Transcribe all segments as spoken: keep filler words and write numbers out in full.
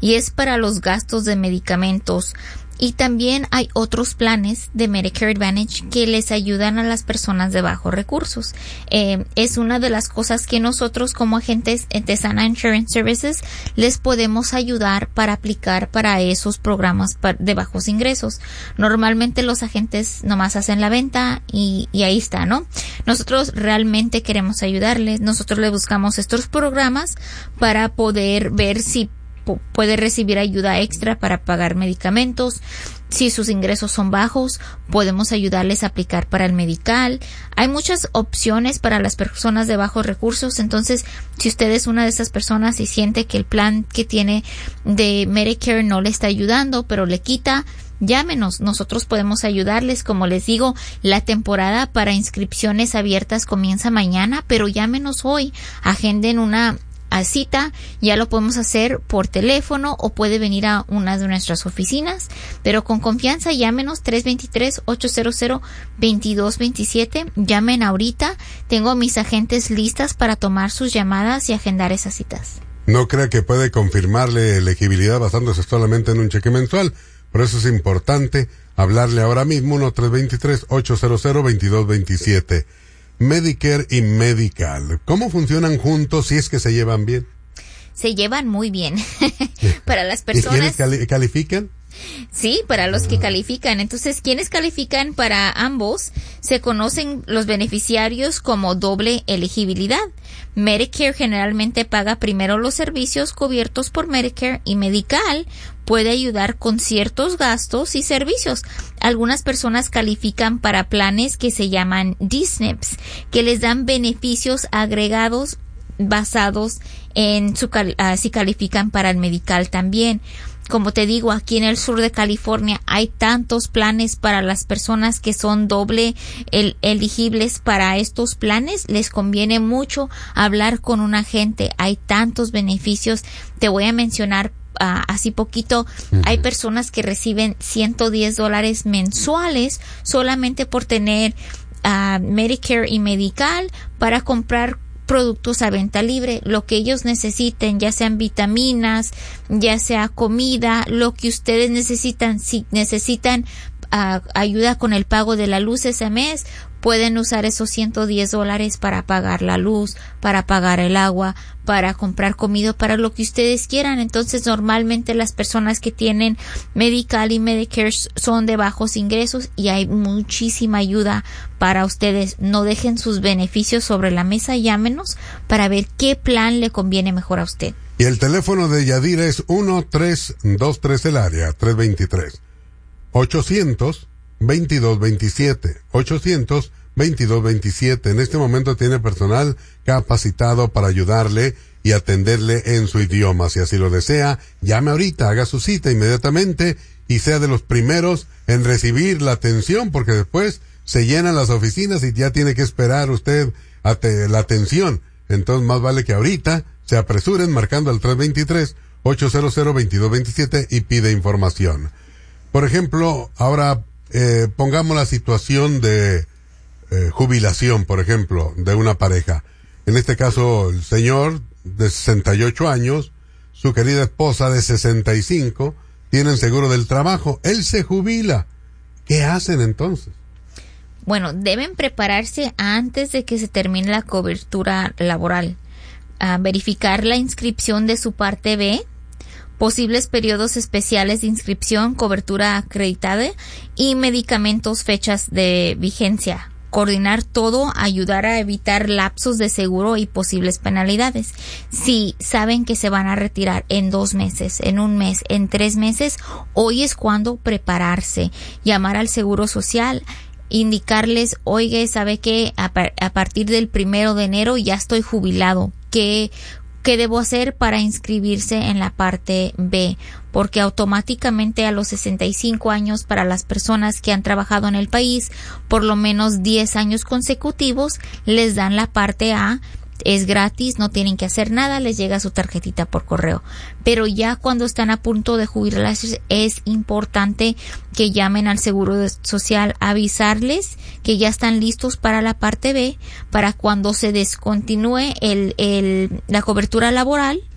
y es para los gastos de medicamentos. Y también hay otros planes de Medicare Advantage que les ayudan a las personas de bajos recursos. Eh, es una de las cosas que nosotros como agentes de Sana Insurance Services les podemos ayudar para aplicar para esos programas de bajos ingresos. Normalmente los agentes nomás hacen la venta y, y ahí está, ¿no? Nosotros realmente queremos ayudarles. Nosotros les buscamos estos programas para poder ver si puede recibir ayuda extra para pagar medicamentos. Si sus ingresos son bajos, podemos ayudarles a aplicar para el medical. Hay muchas opciones para las personas de bajos recursos. Entonces, si usted es una de esas personas y siente que el plan que tiene de Medicare no le está ayudando, pero le quita, llámenos, nosotros podemos ayudarles. Como les digo, la temporada para inscripciones abiertas comienza mañana, pero llámenos hoy, agenden una a cita, ya lo podemos hacer por teléfono o puede venir a una de nuestras oficinas, pero con confianza llámenos tres dos tres, ocho cero cero, dos dos dos siete, llamen ahorita, tengo a mis agentes listas para tomar sus llamadas y agendar esas citas. No crea que puede confirmarle elegibilidad basándose solamente en un cheque mensual, por eso es importante hablarle ahora mismo, uno tres dos tres, ocho cero cero, dos dos dos siete. Medicare y Medical, ¿cómo funcionan juntos si es que se llevan bien? Se llevan muy bien. Para las personas. ¿Y quiénes cali- califican? Sí, para los que califican. Entonces, ¿quiénes califican para ambos? Se conocen los beneficiarios como doble elegibilidad. Medicare generalmente paga primero los servicios cubiertos por Medicare y Medical puede ayudar con ciertos gastos y servicios. Algunas personas califican para planes que se llaman D S N Ps, que les dan beneficios agregados basados en su cal- uh, si califican para el Medical también. Como te digo, aquí en el sur de California hay tantos planes para las personas que son doble el, elegibles para estos planes. Les conviene mucho hablar con un agente. Hay tantos beneficios. Te voy a mencionar uh, así poquito. Uh-huh. Hay personas que reciben ciento diez dólares mensuales solamente por tener uh, Medicare y Medical para comprar productos a venta libre, lo que ellos necesiten, ya sean vitaminas, ya sea comida, lo que ustedes necesitan. Si necesitan uh, ayuda con el pago de la luz ese mes, pueden usar esos ciento diez dólares para pagar la luz, para pagar el agua, para comprar comida, para lo que ustedes quieran. Entonces, normalmente las personas que tienen Medical y Medicare son de bajos ingresos y hay muchísima ayuda para ustedes. No dejen sus beneficios sobre la mesa, llámenos para ver qué plan le conviene mejor a usted. Y el teléfono de Yadira es uno tres dos tres el área, tres dos tres, ochocientos, veintidós veintisiete, ochocientos, veintidós veintisiete. En este momento tiene personal capacitado para ayudarle y atenderle en su idioma. Si así lo desea, llame ahorita, haga su cita inmediatamente y sea de los primeros en recibir la atención, porque después se llenan las oficinas y ya tiene que esperar usted a te, la atención. Entonces más vale que ahorita se apresuren marcando al tres dos tres, ocho cero cero, veintidós veintisiete y pide información. Por ejemplo, ahora eh, pongamos la situación de eh, jubilación, por ejemplo, de una pareja. En este caso, el señor de sesenta y ocho años, su querida esposa de sesenta y cinco, tienen seguro del trabajo. Él se jubila. ¿Qué hacen entonces? Bueno, deben prepararse antes de que se termine la cobertura laboral. Uh, verificar la inscripción de su parte B, posibles periodos especiales de inscripción, cobertura acreditada y medicamentos, fechas de vigencia. Coordinar todo, ayudar a evitar lapsos de seguro y posibles penalidades. Si saben que se van a retirar en dos meses, en un mes, en tres meses, hoy es cuando prepararse. Llamar al Seguro Social, indicarles, oye, ¿sabe qué? A, par- a partir del primero de enero ya estoy jubilado. ¿Qué, qué debo hacer para inscribirse en la parte B? Porque automáticamente a los sesenta y cinco años, para las personas que han trabajado en el país por lo menos diez años consecutivos, les dan la parte A. Es gratis, no tienen que hacer nada, les llega su tarjetita por correo. Pero ya cuando están a punto de jubilarse, es importante que llamen al Seguro Social, avisarles que ya están listos para la parte B, para cuando se descontinúe el, el, la cobertura laboral,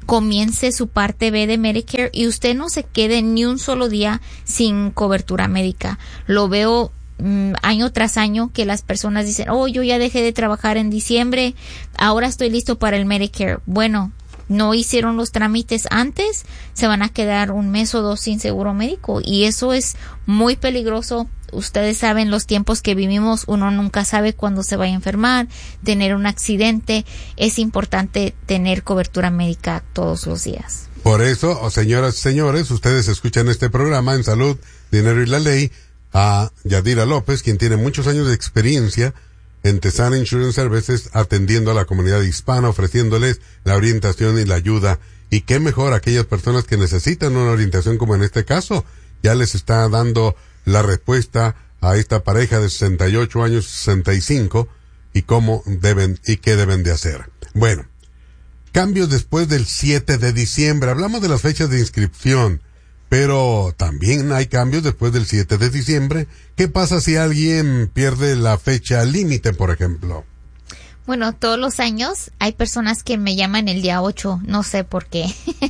comience su parte B de Medicare y usted no se quede ni un solo día sin cobertura médica. Lo veo mm, año tras año que las personas dicen, oh, yo ya dejé de trabajar en diciembre, ahora estoy listo para el Medicare. Bueno, no hicieron los trámites antes, se van a quedar un mes o dos sin seguro médico y eso es muy peligroso. Ustedes saben los tiempos que vivimos, uno nunca sabe cuándo se va a enfermar, tener un accidente. Es importante tener cobertura médica todos los días. Por eso, oh, señoras y señores, ustedes escuchan este programa en Salud, Dinero y la Ley a Yadira López, quien tiene muchos años de experiencia en Tesana Insurance Services, atendiendo a la comunidad hispana, ofreciéndoles la orientación y la ayuda. Y qué mejor aquellas personas que necesitan una orientación como en este caso. Ya les está dando la respuesta a esta pareja de sesenta y ocho años, sesenta y cinco, y cómo deben y qué deben de hacer. Bueno, cambios después del siete de diciembre. Hablamos de las fechas de inscripción, pero también hay cambios después del siete de diciembre. ¿Qué pasa si alguien pierde la fecha límite, por ejemplo? Bueno, todos los años hay personas que me llaman el día ocho, no sé por qué.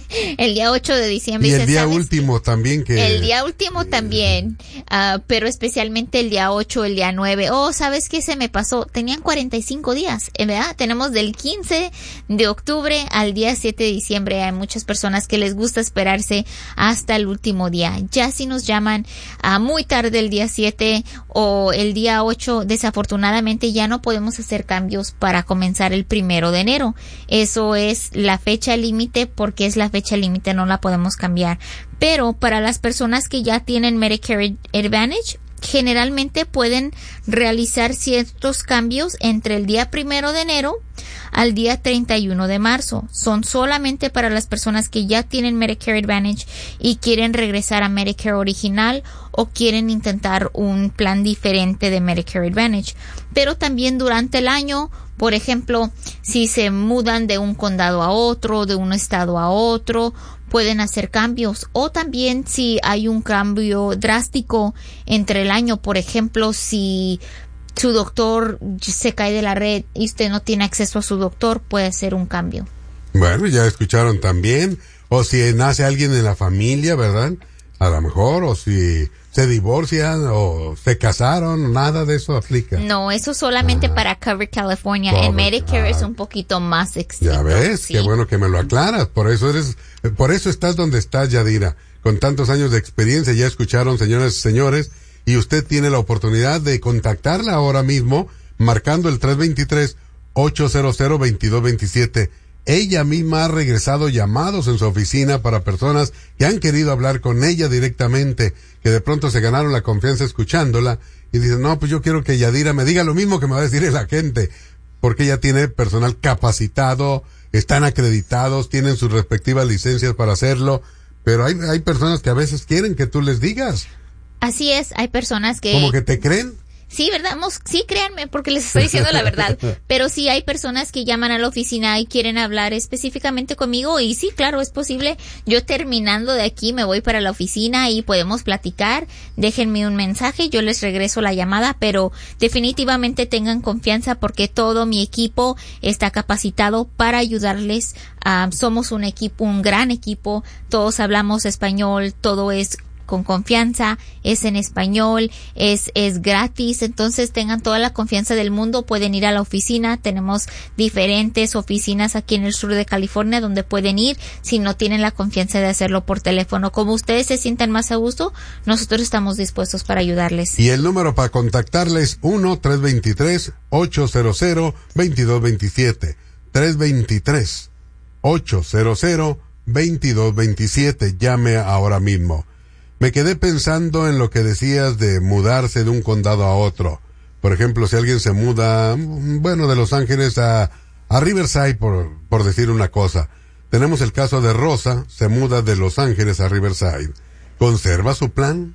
El día ocho de diciembre. Y el día último también que... El día último también, uh, pero especialmente el día ocho, el día nueve. Oh, ¿sabes qué se me pasó? Tenían cuarenta y cinco días, ¿verdad? Tenemos del quince de octubre al día siete de diciembre. Hay muchas personas que les gusta esperarse hasta el último día. Ya si nos llaman uh, muy tarde el día siete o el día ocho, desafortunadamente ya no podemos hacer cambios para para comenzar el primero de enero. Eso es la fecha límite, porque es la fecha límite, no la podemos cambiar. Pero para las personas que ya tienen Medicare Advantage, generalmente pueden realizar ciertos cambios entre el día primero de enero al día treinta y uno de marzo. Son solamente para las personas que ya tienen Medicare Advantage y quieren regresar a Medicare original o quieren intentar un plan diferente de Medicare Advantage. Pero también durante el año, por ejemplo, si se mudan de un condado a otro, de un estado a otro, pueden hacer cambios. O también si hay un cambio drástico entre el año, por ejemplo, si su doctor se cae de la red y usted no tiene acceso a su doctor, puede hacer un cambio. Bueno, ya escucharon también. O si nace alguien en la familia, ¿verdad? A lo mejor, o si se divorcian o se casaron, nada de eso aplica. No, eso solamente ah, para Cover California. Cover, en Medicare ah, es un poquito más estricto. Ya ves, ¿sí? Qué bueno que me lo aclaras. Por eso eres, por eso estás donde estás, Yadira, con tantos años de experiencia. Ya escucharon, señoras y señores, y usted tiene la oportunidad de contactarla ahora mismo, marcando el tres dos tres, ocho cero cero, dos dos dos siete. Ella misma ha regresado llamados en su oficina para personas que han querido hablar con ella directamente, que de pronto se ganaron la confianza escuchándola y dicen, no, pues yo quiero que Yadira me diga lo mismo que me va a decir la gente, porque ella tiene personal capacitado, están acreditados, tienen sus respectivas licencias para hacerlo, pero hay, hay personas que a veces quieren que tú les digas. Así es, hay personas que... ¿Como que te creen? Sí, ¿verdad? Sí, créanme, porque les estoy diciendo la verdad. Pero sí hay personas que llaman a la oficina y quieren hablar específicamente conmigo. Y sí, claro, es posible. Yo terminando de aquí me voy para la oficina y podemos platicar. Déjenme un mensaje, yo les regreso la llamada. Pero definitivamente tengan confianza porque todo mi equipo está capacitado para ayudarles. Uh, somos un equipo, un gran equipo. Todos hablamos español, todo es con confianza, es en español, es es gratis, entonces tengan toda la confianza del mundo, pueden ir a la oficina, tenemos diferentes oficinas aquí en el sur de California donde pueden ir, si no tienen la confianza de hacerlo por teléfono, como ustedes se sientan más a gusto, nosotros estamos dispuestos para ayudarles. Y el número para contactarles uno tres dos tres, ocho cero cero, dos dos dos siete, tres dos tres, ocho cero cero, dos dos dos siete, llame ahora mismo. Me quedé pensando en lo que decías de mudarse de un condado a otro. Por ejemplo, si alguien se muda, bueno, de Los Ángeles a, a Riverside, por, por decir una cosa. Tenemos el caso de Rosa, se muda de Los Ángeles a Riverside. ¿Conserva su plan?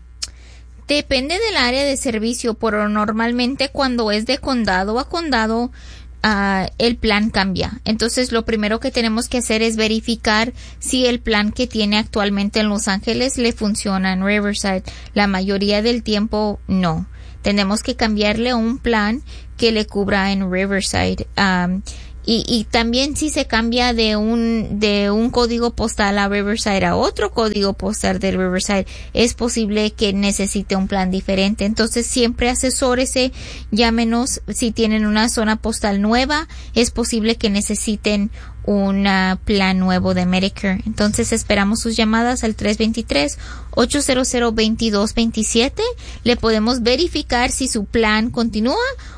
Depende del área de servicio, pero normalmente cuando es de condado a condado, Uh, el plan cambia. Entonces lo primero que tenemos que hacer es verificar si el plan que tiene actualmente en Los Ángeles le funciona en Riverside. La mayoría del tiempo no. Tenemos que cambiarle un plan que le cubra en Riverside. Um, Y, y también si se cambia de un, de un código postal a Riverside a otro código postal de Riverside, es posible que necesite un plan diferente. Entonces siempre asesórese, llámenos si tienen una zona postal nueva, es posible que necesiten un uh, plan nuevo de Medicare. Entonces esperamos sus llamadas al tres dos tres, ocho cero cero, dos dos dos siete. Le podemos verificar si su plan continúa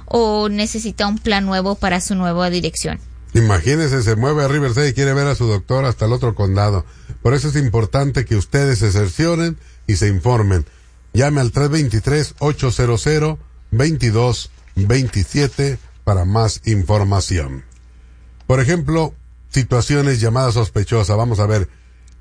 o necesita un plan nuevo para su nueva dirección. Imagínese, se mueve a Riverside y quiere ver a su doctor hasta el otro condado. Por eso es importante que ustedes se cercioren y se informen. Llame al tres dos tres, ocho cero cero, dos dos dos siete para más información. Por ejemplo, situaciones llamadas sospechosas. Vamos a ver.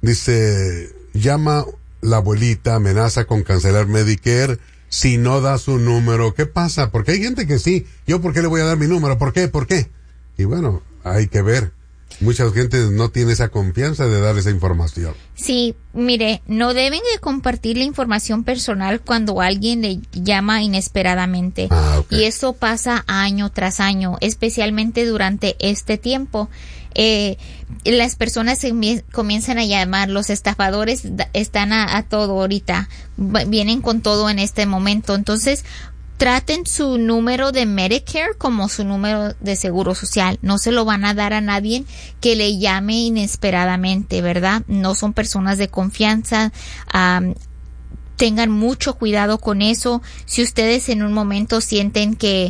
Dice, llama la abuelita, amenaza con cancelar Medicare si no da su número. ¿Qué pasa? Porque hay gente que sí. ¿Yo por qué le voy a dar mi número? ¿Por qué? ¿Por qué? Y bueno, hay que ver. Mucha gente no tiene esa confianza de dar esa información. Sí, mire, no deben de compartir la información personal cuando alguien le llama inesperadamente. Ah, okay. Y eso pasa año tras año, especialmente durante este tiempo. Eh, las personas se comienzan a llamar, los estafadores están a, a todo ahorita, vienen con todo en este momento. Entonces, traten su número de Medicare como su número de seguro social. No se lo van a dar a nadie que le llame inesperadamente, ¿verdad? No son personas de confianza. Um, tengan mucho cuidado con eso. Si ustedes en un momento sienten que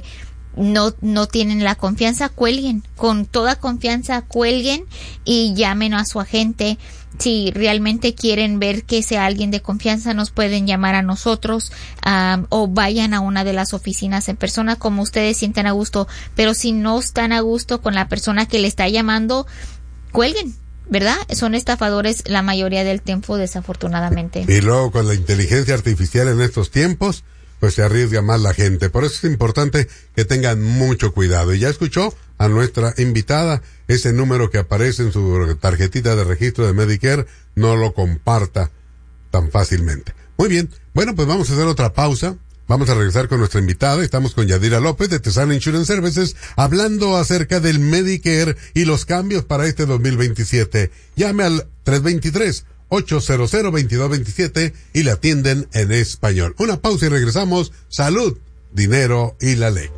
no no tienen la confianza, cuelguen. Con toda confianza, cuelguen y llamen a su agente. Si realmente quieren ver que sea alguien de confianza, nos pueden llamar a nosotros um, o vayan a una de las oficinas en persona, como ustedes sientan a gusto. Pero si no están a gusto con la persona que le está llamando, cuelguen, ¿verdad? Son estafadores la mayoría del tiempo, desafortunadamente. Y luego con la inteligencia artificial en estos tiempos, pues se arriesga más la gente. Por eso es importante que tengan mucho cuidado. Y ya escuchó a nuestra invitada, ese número que aparece en su tarjetita de registro de Medicare, no lo comparta tan fácilmente. Muy bien, bueno, pues vamos a hacer otra pausa. Vamos a regresar con nuestra invitada. Estamos con Yadira López de Tesana Insurance Services, hablando acerca del Medicare y los cambios para este dos mil veintisiete. Llame al tres dos tres, ocho cero cero, dos dos dos siete y le atienden en español. Una pausa y regresamos. Salud, dinero y la ley.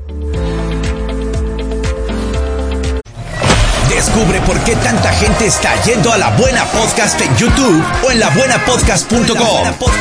Descubre por qué tanta gente está yendo a La Buena Podcast en YouTube o en la buena podcast punto com.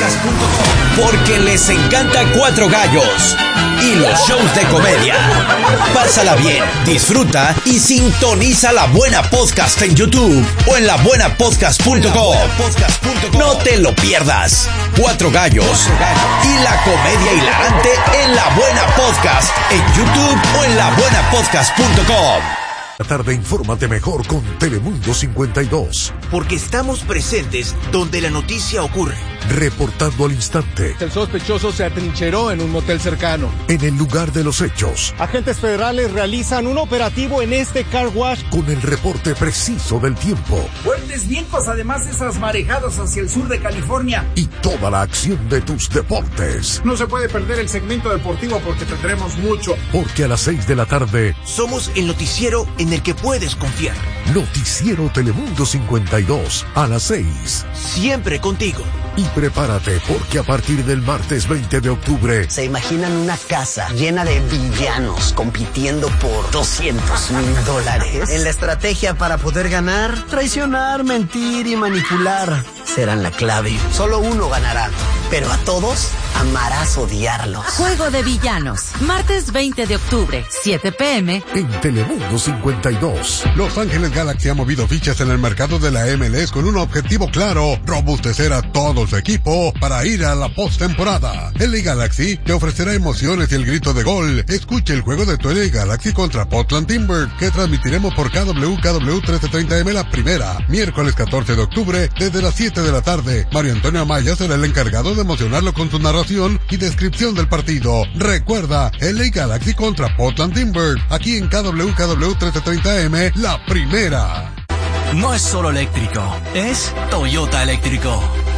Porque les encanta Cuatro Gallos y los shows de comedia. Pásala bien, disfruta y sintoniza La Buena Podcast en YouTube o en la buena podcast punto com. No te lo pierdas. Cuatro Gallos y la comedia hilarante en La Buena Podcast en YouTube o en la buena podcast punto com. La tarde, infórmate mejor con Telemundo cincuenta y dos. Porque estamos presentes donde la noticia ocurre. Reportando al instante. El sospechoso se atrincheró en un motel cercano. En el lugar de los hechos. Agentes federales realizan un operativo en este car wash. Con el reporte preciso del tiempo. Fuertes vientos, además esas marejadas hacia el sur de California. Y toda la acción de tus deportes. No se puede perder el segmento deportivo porque tendremos mucho. Porque a las seis de la tarde. Somos el noticiero en el que puedes confiar. Noticiero Telemundo cincuenta y dos a las seis. Siempre contigo. Y prepárate porque a partir del martes veinte de octubre... ¿Se imaginan una casa llena de villanos compitiendo por doscientos mil dólares? En la estrategia para poder ganar, traicionar, mentir y manipular serán la clave. Solo uno ganará, pero a todos amarás odiarlos. Juego de Villanos, martes veinte de octubre, siete pe eme en Telemundo cincuenta y dos. Los Ángeles Galaxy ha movido fichas en el mercado de la eme ele ese con un objetivo claro: robustecer a todo su equipo para ir a la postemporada. L A Galaxy te ofrecerá emociones y el grito de gol. Escuche el juego de tu L A Galaxy contra Portland Timbers, que transmitiremos por K W K W trece treinta eme la primera, miércoles catorce de octubre, desde las siete de la tarde. Mario Antonio Amaya será el encargado de emocionarlo con su narración y descripción del partido. Recuerda, L A Galaxy contra Portland Timbers, aquí en K W K W trece treinta eme, la primera. No es solo eléctrico, es Toyota eléctrico.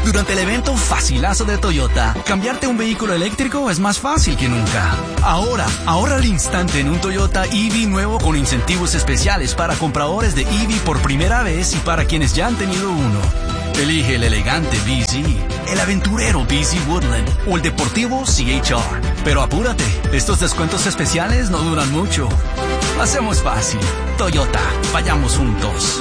Durante el evento Facilazo de Toyota, cambiarte a un vehículo eléctrico es más fácil que nunca. Ahora, ahorra al instante en un Toyota E V nuevo con incentivos especiales para compradores de E V por primera vez y para quienes ya han tenido uno. Elige el elegante B Z, el aventurero B Z Woodland o el deportivo C H R. Pero apúrate, estos descuentos especiales no duran mucho. Hacemos fácil. Toyota, vayamos juntos.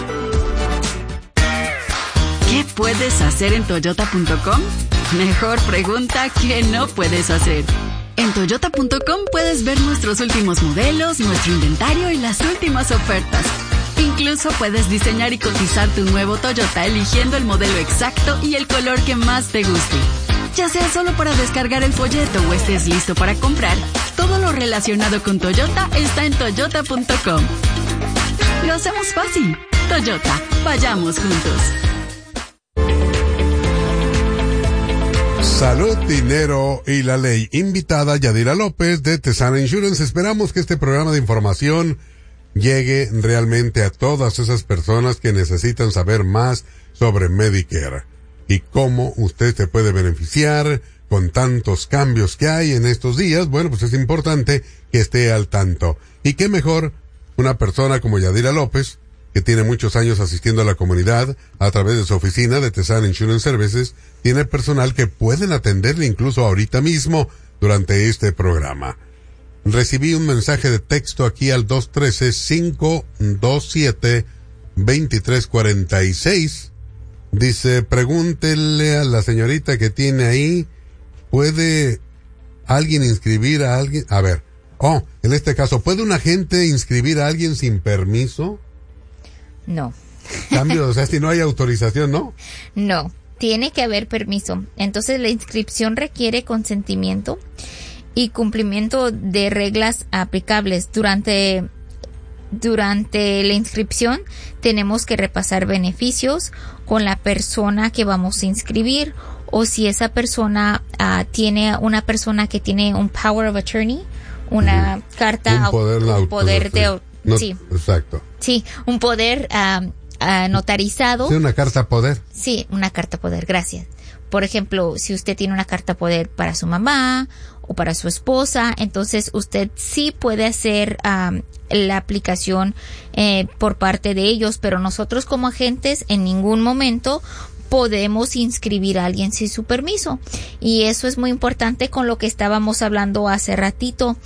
¿Qué puedes hacer en toyota punto com? Mejor pregunta, ¿qué no puedes hacer? En toyota punto com puedes ver nuestros últimos modelos, nuestro inventario y las últimas ofertas. Incluso puedes diseñar y cotizar tu nuevo Toyota eligiendo el modelo exacto y el color que más te guste. Ya sea solo para descargar el folleto o estés listo para comprar, todo lo relacionado con Toyota está en toyota punto com. Lo hacemos fácil. Toyota, vayamos juntos. Salud, dinero y la ley. Invitada Yadira López de Tesana Insurance. Esperamos que este programa de información llegue realmente a todas esas personas que necesitan saber más sobre Medicare y cómo usted se puede beneficiar con tantos cambios que hay en estos días. Bueno, pues es importante que esté al tanto. Y qué mejor una persona como Yadira López, que tiene muchos años asistiendo a la comunidad a través de su oficina de Tesana Insurance Services, tiene personal que pueden atenderle incluso ahorita mismo durante este programa. Recibí un mensaje de texto aquí al dos uno tres, cinco dos siete, dos tres cuatro seis. Dice, pregúntele a la señorita que tiene ahí, ¿puede alguien inscribir a alguien? A ver, oh, en este caso, ¿puede un agente inscribir a alguien sin permiso? No. Cambio, o sea, si no hay autorización, ¿no? No, tiene que haber permiso. Entonces la inscripción requiere consentimiento y cumplimiento de reglas aplicables. Durante, durante la inscripción tenemos que repasar beneficios con la persona que vamos a inscribir, o si esa persona uh, tiene una persona que tiene un power of attorney, una uh-huh. carta, un poder, un poder de... No, sí. Exacto. Sí, un poder uh, uh, notarizado. Sí, una carta poder. Sí, una carta poder, gracias. Por ejemplo, si usted tiene una carta poder para su mamá o para su esposa, entonces usted sí puede hacer um, la aplicación eh, por parte de ellos, pero nosotros como agentes en ningún momento podemos inscribir a alguien sin su permiso. Y eso es muy importante con lo que estábamos hablando hace ratito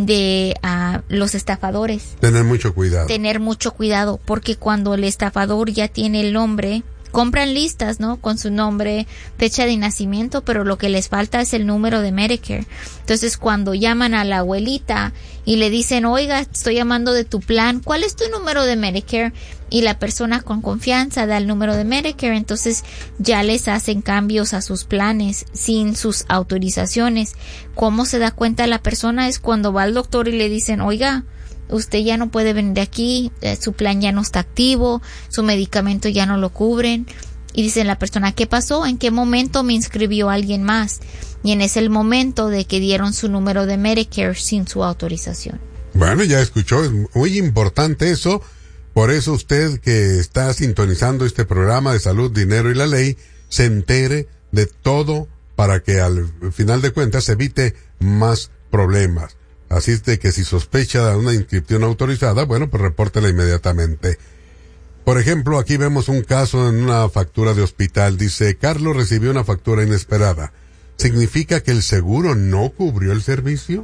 de uh, los estafadores. Tener mucho cuidado. Tener mucho cuidado, porque cuando el estafador ya tiene el nombre, compran listas, ¿no? Con su nombre, fecha de nacimiento, pero lo que les falta es el número de Medicare. Entonces, cuando llaman a la abuelita y le dicen, oiga, estoy llamando de tu plan, ¿cuál es tu número de Medicare? Y la persona con confianza da el número de Medicare, entonces ya les hacen cambios a sus planes sin sus autorizaciones. ¿Cómo se da cuenta la persona? Es cuando va al doctor y le dicen, oiga, usted ya no puede venir aquí, eh, su plan ya no está activo, su medicamento ya no lo cubren. Y dicen la persona, ¿qué pasó? ¿En qué momento me inscribió alguien más? Y en ese el momento de que dieron su número de Medicare sin su autorización. Bueno, ya escuchó, es muy importante eso. Por eso usted que está sintonizando este programa de Salud, Dinero y la Ley, se entere de todo para que al final de cuentas se evite más problemas. Así es de que si sospecha de una inscripción autorizada, bueno, pues repórtela inmediatamente. Por ejemplo, aquí vemos un caso en una factura de hospital. Dice, Carlos recibió una factura inesperada. ¿Significa que el seguro no cubrió el servicio?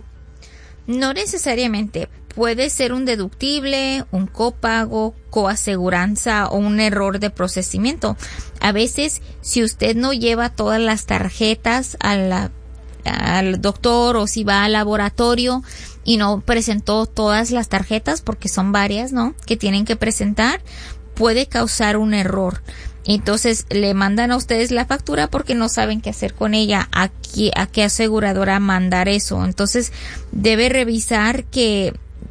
No necesariamente. Puede ser un deductible, un copago, coaseguranza o un error de procesamiento. A veces, si usted no lleva todas las tarjetas a la al doctor, o si va al laboratorio y no presentó todas las tarjetas, porque son varias, ¿no?, que tienen que presentar, puede causar un error. Entonces le mandan a ustedes la factura porque no saben qué hacer con ella, a qué, a qué aseguradora mandar eso. Entonces debe revisar que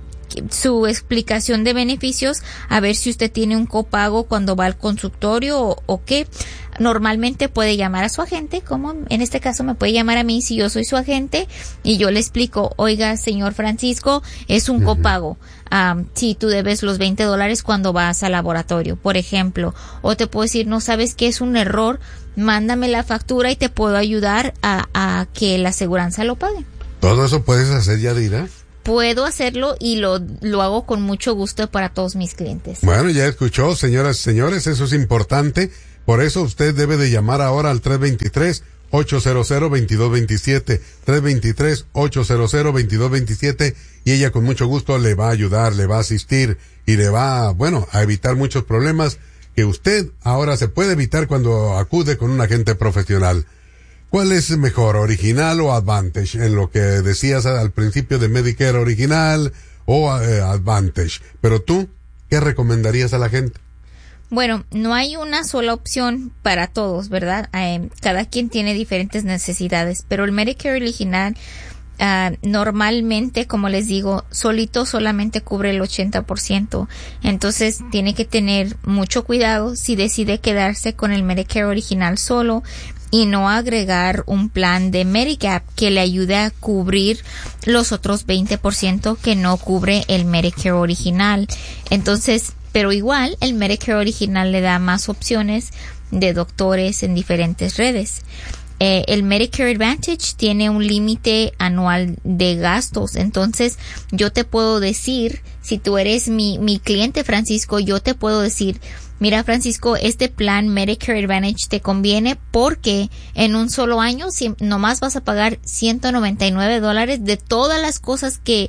su explicación de beneficios, a ver si usted tiene un copago cuando va al consultorio o, o qué. Normalmente puede llamar a su agente, como en este caso me puede llamar a mí si yo soy su agente, y yo le explico, oiga, señor Francisco, es un copago. Um, si tú debes los veinte dólares cuando vas al laboratorio, por ejemplo, o te puedo decir, no sabes qué es un error, mándame la factura y te puedo ayudar a, a que la aseguranza lo pague. ¿Todo eso puedes hacer, Yadira? Puedo hacerlo y lo, lo hago con mucho gusto para todos mis clientes. Bueno, ya escuchó, señoras y señores, eso es importante. Por eso usted debe de llamar ahora al tres dos tres, ocho cero cero, dos dos dos siete, tres dos tres, ocho cero cero, dos dos dos siete, y ella con mucho gusto le va a ayudar, le va a asistir y le va, bueno, a evitar muchos problemas que usted ahora se puede evitar cuando acude con un agente profesional. ¿Cuál es mejor, original o Advantage? En lo que decías al principio de Medicare, original o eh, Advantage. Pero tú, ¿qué recomendarías a la gente? Bueno, no hay una sola opción para todos, ¿verdad? Eh, cada quien tiene diferentes necesidades, pero el Medicare original uh, normalmente, como les digo, solito solamente cubre el ochenta por ciento. Entonces tiene que tener mucho cuidado si decide quedarse con el Medicare original solo y no agregar un plan de Medigap que le ayude a cubrir los otros veinte por ciento que no cubre el Medicare original. Entonces, pero igual el Medicare original le da más opciones de doctores en diferentes redes. Eh, el Medicare Advantage tiene un límite anual de gastos. Entonces, yo te puedo decir, si tú eres mi, mi cliente, Francisco, yo te puedo decir, mira, Francisco, este plan Medicare Advantage te conviene porque en un solo año si, nomás vas a pagar ciento noventa y nueve dólares de todas las cosas que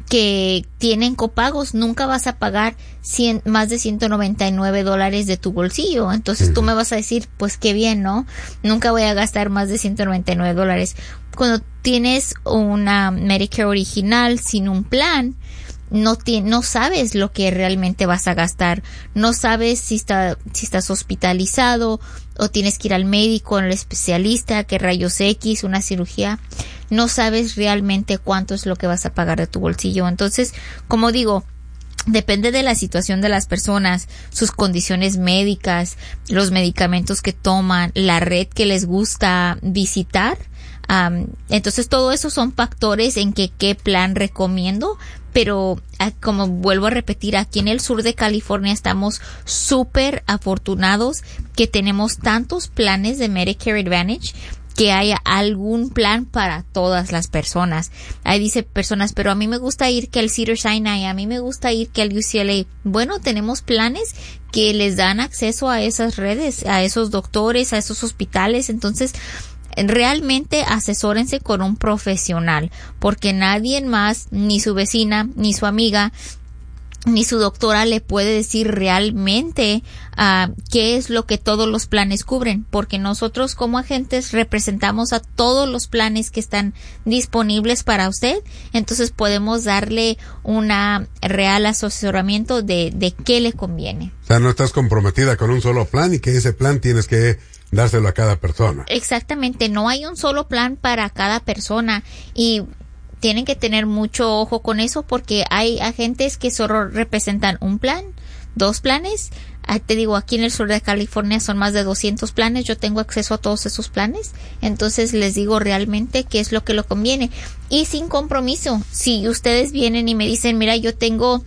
que tienen copagos. Nunca vas a pagar cien, más de ciento noventa y nueve dólares de tu bolsillo. Entonces tú me vas a decir, pues qué bien, ¿no? Nunca voy a gastar más de ciento noventa y nueve dólares. Cuando tienes una Medicare original sin un plan, no ti- no sabes lo que realmente vas a gastar. No sabes si está, si estás hospitalizado o tienes que ir al médico, al especialista, que rayos X, una cirugía. No sabes realmente cuánto es lo que vas a pagar de tu bolsillo. Entonces, como digo, depende de la situación de las personas, sus condiciones médicas, los medicamentos que toman, la red que les gusta visitar. Um, entonces, todo eso son factores en que qué plan recomiendo. Pero, como vuelvo a repetir, aquí en el sur de California estamos súper afortunados que tenemos tantos planes de Medicare Advantage que haya algún plan para todas las personas. Ahí dice personas, pero a mí me gusta ir que el Cedars-Sinai, a mí me gusta ir que el U C L A. Bueno, tenemos planes que les dan acceso a esas redes, a esos doctores, a esos hospitales. Entonces, realmente asesórense con un profesional, porque nadie más, ni su vecina, ni su amiga, ni su doctora le puede decir realmente uh, qué es lo que todos los planes cubren, porque nosotros como agentes representamos a todos los planes que están disponibles para usted. Entonces podemos darle una real asesoramiento de, de qué le conviene. O sea, no estás comprometida con un solo plan y que ese plan tienes que dárselo a cada persona. Exactamente, no hay un solo plan para cada persona y tienen que tener mucho ojo con eso porque hay agentes que solo representan un plan, dos planes. Ah, te digo, aquí en el sur de California son más de doscientos planes, yo tengo acceso a todos esos planes, entonces les digo realmente qué es lo que lo conviene y sin compromiso. Si ustedes vienen y me dicen, mira, yo tengo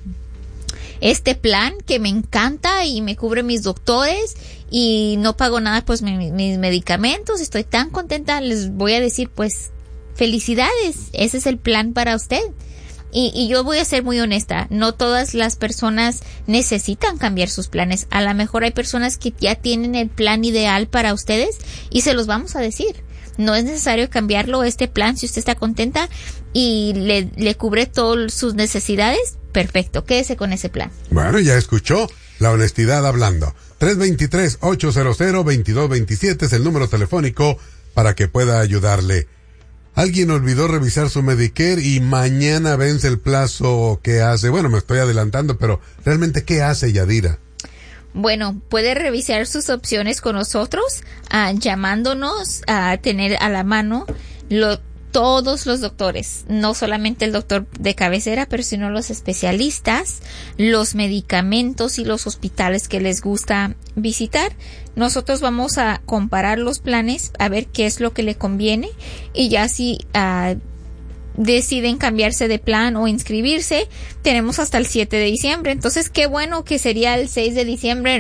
este plan que me encanta y me cubre mis doctores y no pago nada pues mi, mis medicamentos, estoy tan contenta, les voy a decir pues felicidades, ese es el plan para usted. Y, y yo voy a ser muy honesta, no todas las personas necesitan cambiar sus planes. A lo mejor hay personas que ya tienen el plan ideal para ustedes y se los vamos a decir. No es necesario cambiarlo, este plan, si usted está contenta y le, le cubre todas sus necesidades, perfecto, quédese con ese plan. Bueno, ya escuchó la honestidad hablando. tres dos tres, ocho cero cero, dos dos dos siete es el número telefónico para que pueda ayudarle. Alguien olvidó revisar su Medicare y mañana vence el plazo. ¿Qué hace? Bueno, me estoy adelantando, pero realmente, ¿qué hace, Yadira? Bueno, puede revisar sus opciones con nosotros, uh, llamándonos a tener a la mano lo, todos los doctores, no solamente el doctor de cabecera, pero sino los especialistas, los medicamentos y los hospitales que les gusta visitar. Nosotros vamos a comparar los planes, a ver qué es lo que le conviene y ya si uh, deciden cambiarse de plan o inscribirse, tenemos hasta el siete de diciembre. Entonces, qué bueno que sería el seis de diciembre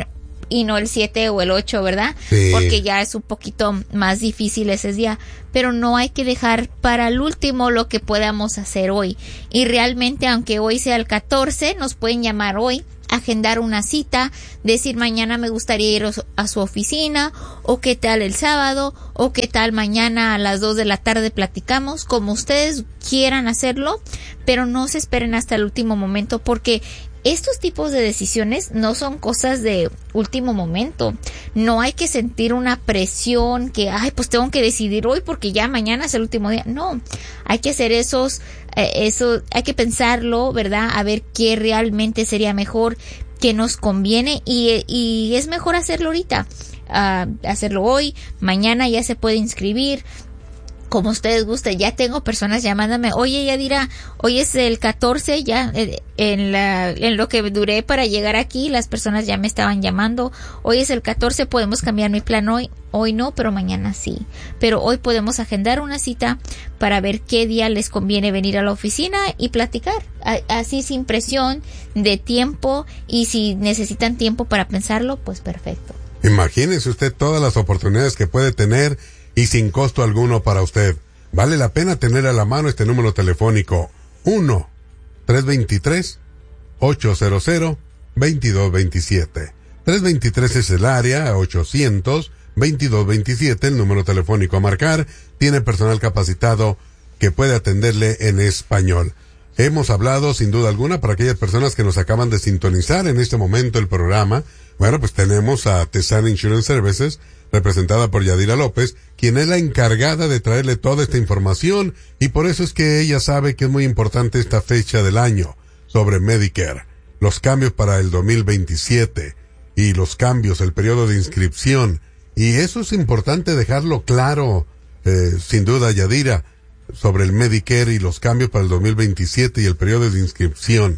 y no el siete o el ocho, ¿verdad? Sí. Porque ya es un poquito más difícil ese día. Pero no hay que dejar para el último lo que podamos hacer hoy. Y realmente, aunque hoy sea el catorce, nos pueden llamar hoy, agendar una cita, decir mañana me gustaría ir a su oficina, o qué tal el sábado, o qué tal mañana a las dos de la tarde platicamos, como ustedes quieran hacerlo, pero no se esperen hasta el último momento, porque estos tipos de decisiones no son cosas de último momento. No hay que sentir una presión que, ay, pues tengo que decidir hoy porque ya mañana es el último día. No, hay que hacer esos, eh, eso, hay que pensarlo, ¿verdad? A ver qué realmente sería mejor, qué nos conviene, y, y es mejor hacerlo ahorita, uh, hacerlo hoy, mañana ya se puede inscribir. Como ustedes gusten. Ya tengo personas llamándome, oye Yadira, hoy es el catorce, ya eh, en la en lo que duré para llegar aquí, las personas ya me estaban llamando, hoy es el catorce, podemos cambiar mi plan hoy, hoy no, pero mañana sí, pero hoy podemos agendar una cita para ver qué día les conviene venir a la oficina y platicar, así sin presión de tiempo, y si necesitan tiempo para pensarlo, pues perfecto. Imagínese usted todas las oportunidades que puede tener y sin costo alguno para usted. Vale la pena tener a la mano este número telefónico: uno tres dos tres ocho cero cero dos dos dos siete. tres dos tres es el área, ochocientos veintidós veintisiete, el número telefónico a marcar. Tiene personal capacitado que puede atenderle en español. Hemos hablado sin duda alguna, para aquellas personas que nos acaban de sintonizar en este momento el programa, bueno, pues tenemos a Tesana Insurance Services, representada por Yadira López, quien es la encargada de traerle toda esta información, y por eso es que ella sabe que es muy importante esta fecha del año sobre Medicare, los cambios para el dos mil veintisiete y los cambios, el periodo de inscripción, y eso es importante dejarlo claro, eh, sin duda, Yadira, sobre el Medicare y los cambios para el dos mil veintisiete y el periodo de inscripción.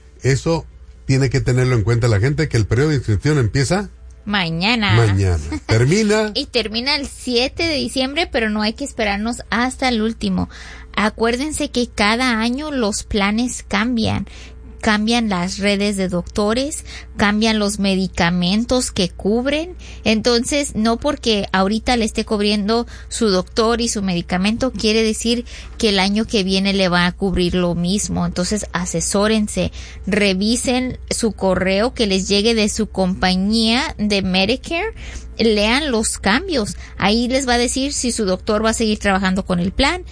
Eso tiene que tenerlo en cuenta la gente, que el periodo de inscripción empieza Mañana. Mañana. Termina. Y termina el siete de diciembre, pero no hay que esperarnos hasta el último. Acuérdense que cada año los planes cambian. Cambian las redes de doctores, cambian los medicamentos que cubren. Entonces, no porque ahorita le esté cubriendo su doctor y su medicamento, quiere decir que el año que viene le va a cubrir lo mismo. Entonces, asesórense, revisen su correo que les llegue de su compañía de Medicare, lean los cambios. Ahí les va a decir si su doctor va a seguir trabajando con el plan,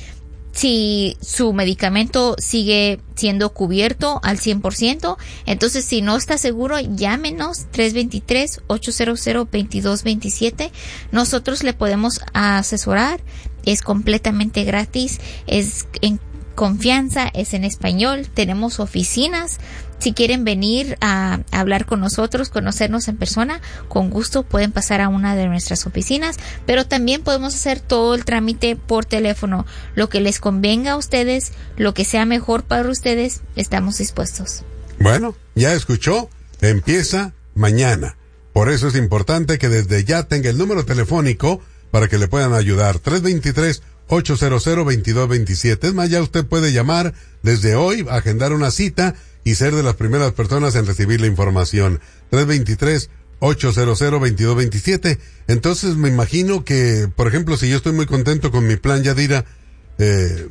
si su medicamento sigue siendo cubierto al cien por ciento. Entonces, si no está seguro, llámenos tres dos tres ocho cero cero dos dos dos siete. Nosotros le podemos asesorar. Es completamente gratis, es en confianza, es en español. Tenemos oficinas. Si quieren venir a hablar con nosotros, conocernos en persona, con gusto pueden pasar a una de nuestras oficinas, pero también podemos hacer todo el trámite por teléfono. Lo que les convenga a ustedes, lo que sea mejor para ustedes, estamos dispuestos. Bueno, ya escuchó, empieza mañana. Por eso es importante que desde ya tenga el número telefónico para que le puedan ayudar. tres dos tres ocho cero cero dos dos dos siete. Es más, ya usted puede llamar desde hoy, agendar una cita y ser de las primeras personas en recibir la información. tres dos tres ocho cero cero dos dos dos siete. Entonces me imagino que, por ejemplo, si yo estoy muy contento con mi plan, Yadira, eh,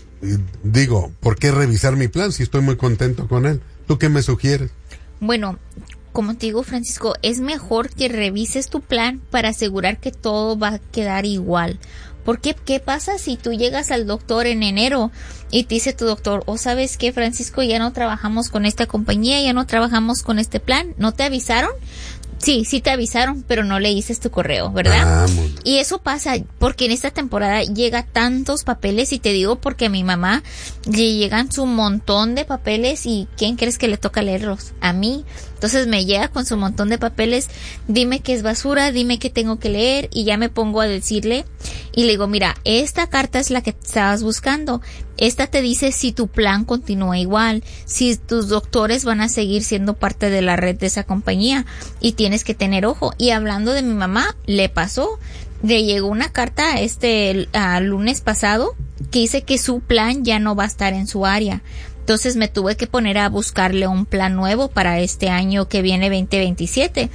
digo, ¿por qué revisar mi plan si estoy muy contento con él? ¿Tú qué me sugieres? Bueno, como te digo, Francisco, es mejor que revises tu plan para asegurar que todo va a quedar igual. Porque, ¿qué pasa si tú llegas al doctor en enero y te dice tu doctor, o oh, ¿sabes qué, Francisco? Ya no trabajamos con esta compañía, ya no trabajamos con este plan. ¿No te avisaron? Sí, sí te avisaron, pero no leíste tu correo, ¿verdad? Vamos. Y eso pasa porque en esta temporada llega tantos papeles, y te digo porque a mi mamá le llegan su montón de papeles, y ¿quién crees que le toca leerlos? A mí. Entonces me llega con su montón de papeles, dime que es basura, dime que tengo que leer, y ya me pongo a decirle y le digo, mira, esta carta es la que estabas buscando. Esta te dice si tu plan continúa igual, si tus doctores van a seguir siendo parte de la red de esa compañía, y tienes que tener ojo. Y hablando de mi mamá, le pasó, le llegó una carta este uh, lunes pasado que dice que su plan ya no va a estar en su área. Entonces me tuve que poner a buscarle un plan nuevo para este año que viene veinte veintisiete.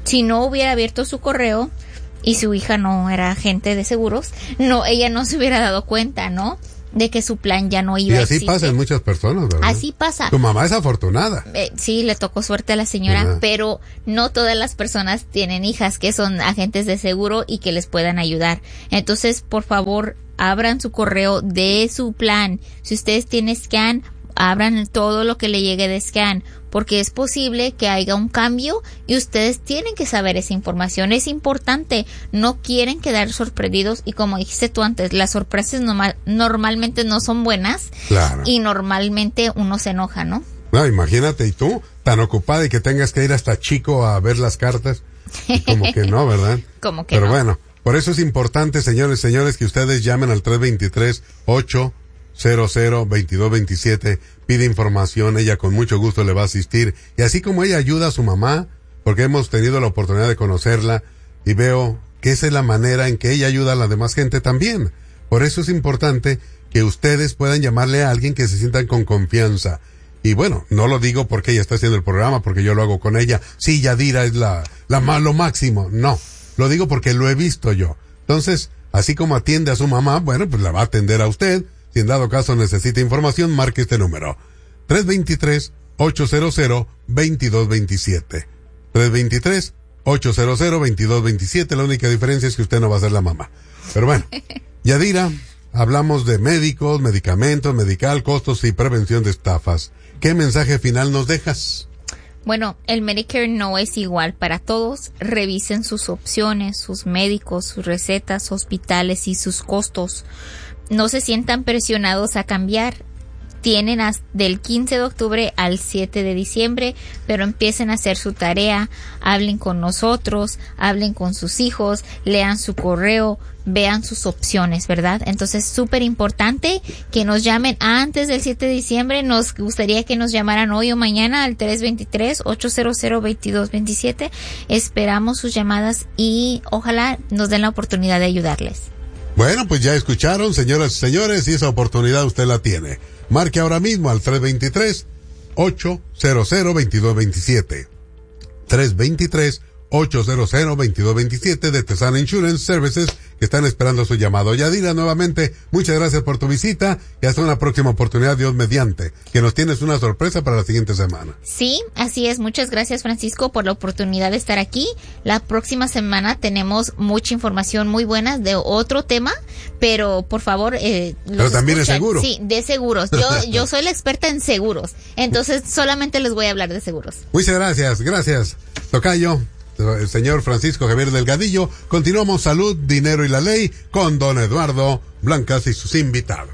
Si no hubiera abierto su correo y su hija no era agente de seguros, no, ella no se hubiera dado cuenta, ¿no? De que su plan ya no iba a existir. Y así pasa en muchas personas, ¿verdad? Así pasa. Tu mamá es afortunada. Eh, sí, le tocó suerte a la señora, Ajá. pero no todas las personas tienen hijas que son agentes de seguro y que les puedan ayudar. Entonces, por favor, abran su correo de su plan. Si ustedes tienen Scan, abran todo lo que le llegue de Scan, porque es posible que haya un cambio y ustedes tienen que saber esa información. Es importante, no quieren quedar sorprendidos y como dijiste tú antes, las sorpresas normal, normalmente no son buenas. Claro. Y normalmente uno se enoja, ¿no? No, imagínate, y tú, tan ocupada y que tengas que ir hasta Chico a ver las cartas. Como que no, ¿verdad? Como que Pero no. bueno, por eso es importante, señores, señores, que ustedes llamen al tres dos tres, ocho cero cero, dos dos dos siete, pide información, ella con mucho gusto le va a asistir. Y así como ella ayuda a su mamá, porque hemos tenido la oportunidad de conocerla, y veo que esa es la manera en que ella ayuda a la demás gente también. Por eso es importante que ustedes puedan llamarle a alguien que se sientan con confianza. Y bueno, no lo digo porque ella está haciendo el programa, porque yo lo hago con ella. Sí, Yadira es la, la más, lo máximo. No, lo digo porque lo he visto yo. Entonces, así como atiende a su mamá, bueno, pues la va a atender a usted. Si en dado caso necesita información, marque este número. tres dos tres, ocho cero cero, dos dos dos siete. tres dos tres, ocho cero cero, dos dos dos siete. La única diferencia es que usted no va a ser la mamá. Pero bueno, Yadira, hablamos de médicos, medicamentos, medical, costos y prevención de estafas. ¿Qué mensaje final nos dejas? Bueno, el Medicare no es igual para todos. Revisen sus opciones, sus médicos, sus recetas, hospitales y sus costos. No se sientan presionados a cambiar. Tienen hasta del quince de octubre al siete de diciembre, pero empiecen a hacer su tarea, hablen con nosotros, hablen con sus hijos, lean su correo, vean sus opciones, ¿verdad? Entonces, súper importante que nos llamen antes del siete de diciembre. Nos gustaría que nos llamaran hoy o mañana al tres dos tres, ocho cero cero, dos dos dos siete. Esperamos sus llamadas y ojalá nos den la oportunidad de ayudarles. Bueno, pues ya escucharon, señoras y señores, y esa oportunidad usted la tiene. Marque ahora mismo al tres dos tres, ocho cero cero, dos dos dos siete. tres dos tres, ocho cero cero, dos dos dos siete de Tesana Insurance Services, que están esperando su llamado. Yadira, nuevamente, muchas gracias por tu visita y hasta una próxima oportunidad, Dios mediante, que nos tienes una sorpresa para la siguiente semana. Sí, así es. Muchas gracias, Francisco, por la oportunidad de estar aquí. La próxima semana tenemos mucha información muy buena de otro tema, pero por favor, eh, los pero también escuchan. es seguro. Sí, de seguros. Yo, yo soy la experta en seguros, entonces solamente les voy a hablar de seguros. Muchas gracias, gracias, tocayo. El señor Francisco Javier Delgadillo. Continuamos Salud, Dinero y la Ley con don Eduardo Blancas y sus invitados.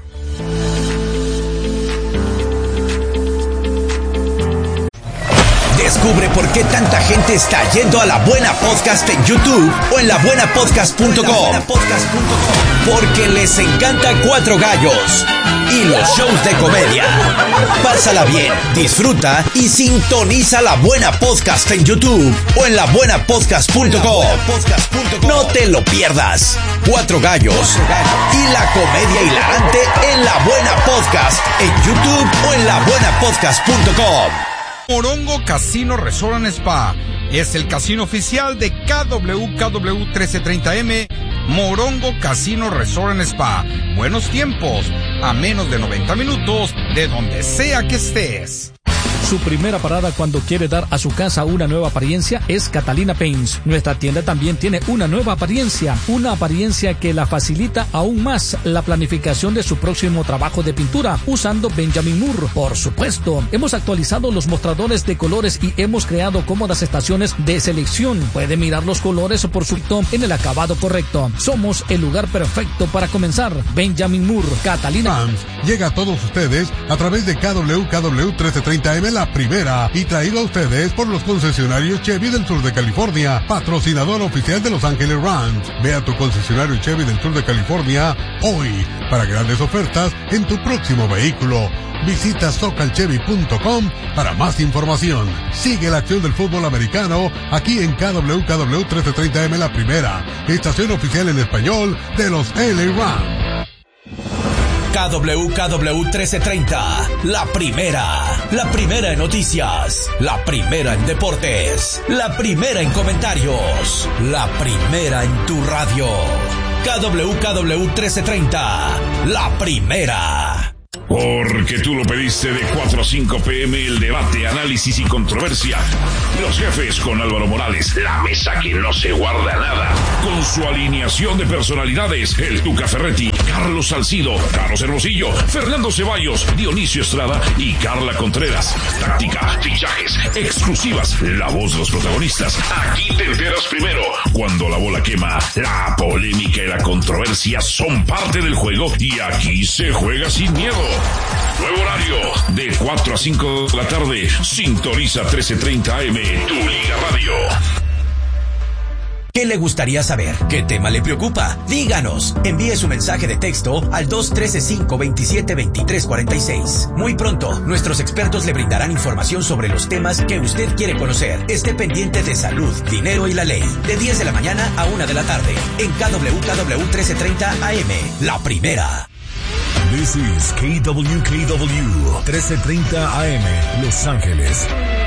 Descubre por qué tanta gente está yendo a La Buena Podcast en YouTube o en la buena podcast punto com. Porque les encanta Cuatro Gallos y los shows de comedia. Pásala bien, disfruta y sintoniza La Buena Podcast en YouTube o en la buena podcast punto com. No te lo pierdas. Cuatro Gallos y la comedia hilarante en La Buena Podcast en YouTube o en la buena podcast punto com. Morongo Casino Resort and Spa es el casino oficial de K W K W trece treinta M. Morongo Casino Resort and Spa. Buenos tiempos a menos de noventa minutos de donde sea que estés. Su primera parada cuando quiere dar a su casa una nueva apariencia es Catalina Paints. Nuestra tienda también tiene una nueva apariencia, una apariencia que la facilita aún más la planificación de su próximo trabajo de pintura usando Benjamin Moore. Por supuesto, hemos actualizado los mostradores de colores y hemos creado cómodas estaciones de selección. Puede mirar los colores por su tono en el acabado correcto. Somos el lugar perfecto para comenzar. Benjamin Moore, Catalina Paints llega a todos ustedes a través de K W K W trece treinta M, la primera, y traído a ustedes por los concesionarios Chevy del sur de California, patrocinador oficial de Los Ángeles Rams. Ve a tu concesionario Chevy del sur de California hoy para grandes ofertas en tu próximo vehículo. Visita socal chevy punto com para más información. Sigue la acción del fútbol americano aquí en K W K W trece treinta M, la primera, estación oficial en español de los L A Rams. K W K W trece treinta, la primera, la primera en noticias, la primera en deportes, la primera en comentarios, la primera en tu radio. K W K W trece treinta, la primera. Porque tú lo pediste de cuatro a cinco pm, el debate, análisis y controversia. Los jefes con Álvaro Morales, la mesa que no se guarda nada. Con su alineación de personalidades, el Tuca Ferretti, Carlos Salcido, Carlos Hermosillo, Fernando Ceballos, Dionisio Estrada y Carla Contreras. Táctica, fichajes, exclusivas, la voz de los protagonistas. Aquí te enteras primero. Cuando la bola quema, la polémica y la controversia son parte del juego y aquí se juega sin miedo. Nuevo horario, de cuatro a cinco de la tarde. Sintoniza trece treinta A M, tu Liga Radio. ¿Qué le gustaría saber? ¿Qué tema le preocupa? Díganos. Envíe su mensaje de texto al dos uno tres, cinco dos siete, dos tres cuatro seis. Muy pronto, nuestros expertos le brindarán información sobre los temas que usted quiere conocer. Esté pendiente de salud, dinero y la ley. De diez de la mañana a una de la tarde. En K W K W trece treinta A M. La primera. This is K W K W trece treinta A M, Los Ángeles.